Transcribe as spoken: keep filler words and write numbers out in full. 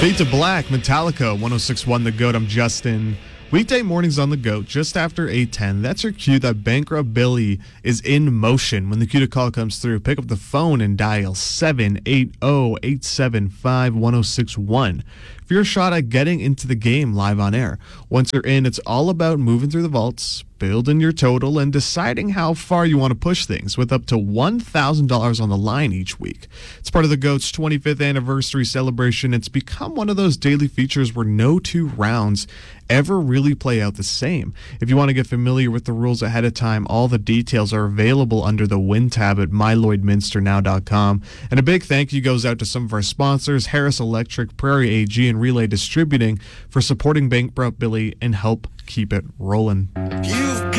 Fade to Black, Metallica, one oh six point one The Goat. I'm Justin. Weekday mornings on The Goat, just after eight ten. That's your cue that Bankrupt Billy is in motion. When the cue to call comes through, pick up the phone and dial seven eight zero, eight seven five, one oh six one for your shot at getting into the game live on air. Once you're in, it's all about moving through the vaults, building your total, and deciding how far you want to push things with up to one thousand dollars on the line each week. It's part of the GOAT's twenty-fifth anniversary celebration. It's become one of those daily features where no two rounds ever really play out the same. If you want to get familiar with the rules ahead of time, all the details are available under the Win tab at my lloyd minster now dot com. And a big thank you goes out to some of our sponsors, Harris Electric, Prairie A G, and Relay Distributing, for supporting Bankrupt Billy and help keep it rolling. You've